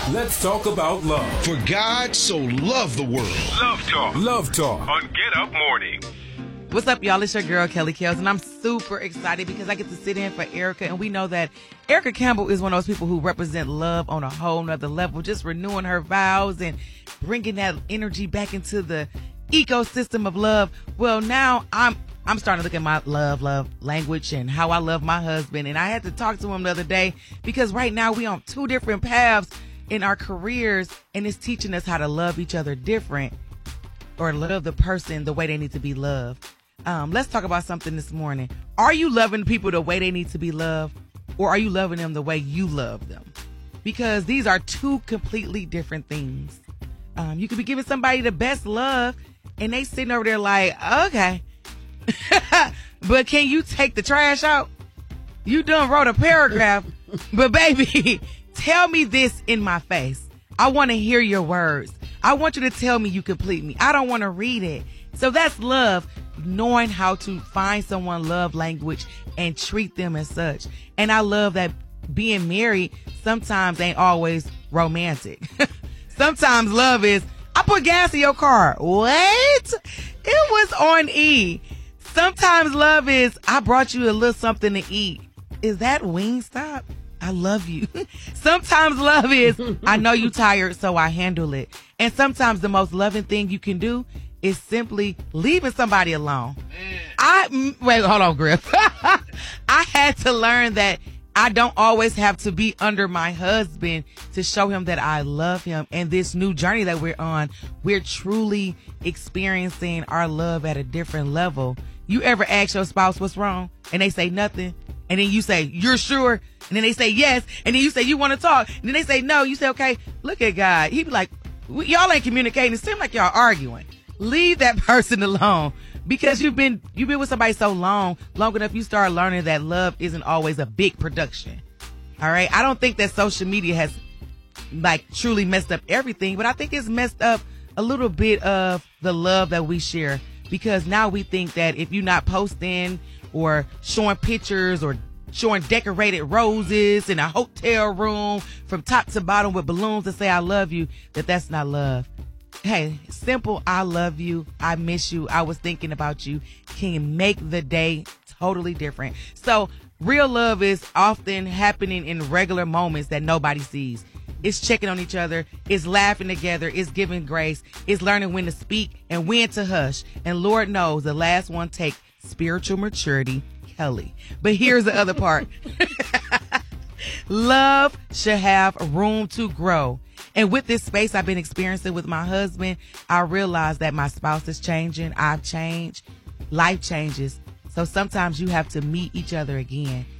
Let's talk about love. For God so loved the world. Love Talk. Love Talk. On Get Up Morning. What's up, y'all? It's your girl, Kelly Kells, and I'm super excited because I get to sit in for Erica, and we know that Erica Campbell is one of those people who represent love on a whole nother level, just renewing her vows and bringing that energy back into the ecosystem of love. Well, now I'm starting to look at my love language and how I love my husband, and I had to talk to him the other day because right now we on two different paths in our careers, and it's teaching us how to love each other different or love the person the way they need to be loved. Let's talk about something this morning. Are you loving people the way they need to be loved, or are you loving them the way you love them? Because these are two completely different things. You could be giving somebody the best love and they sitting over there like, okay, but can you take the trash out? You done wrote a paragraph, but baby, tell me this in my face. I want to hear your words. I want you to tell me you complete me. I don't want to read it. So that's love, knowing how to find someone's love language and treat them as such. And I love that being married sometimes ain't always romantic. Sometimes love is, I put gas in your car. What? It was on E. Sometimes love is, I brought you a little something to eat. Is that Wingstop? I love you. Sometimes love is, I know you tired, so I handle it. And sometimes the most loving thing you can do is simply leaving somebody alone. Wait, hold on, Griff. I had to learn that I don't always have to be under my husband to show him that I love him. And this new journey that we're on, we're truly experiencing our love at a different level. You ever ask your spouse what's wrong and they say nothing? And then you say, you're sure? And then they say yes. And then you say, you want to talk? And then they say no. You say, okay, look at God. He be like, y'all ain't communicating. It seems like y'all arguing. Leave that person alone, because you've been with somebody so long enough, you start learning that love isn't always a big production. All right. I don't think that social media has like truly messed up everything, but I think it's messed up a little bit of the love that we share, because now we think that if you're not posting or showing pictures or showing decorated roses in a hotel room from top to bottom with balloons to say I love you, that's not love. Hey, simple I love you, I miss you, I was thinking about you can make the day totally different. So real love is often happening in regular moments that nobody sees. It's checking on each other, it's laughing together, it's giving grace, it's learning when to speak and when to hush. And Lord knows the last one take spiritual maturity, Kelly. But here's the other part. Love should have room to grow. And with this space I've been experiencing with my husband, I realized that my spouse is changing. I've changed. Life changes. So sometimes you have to meet each other again.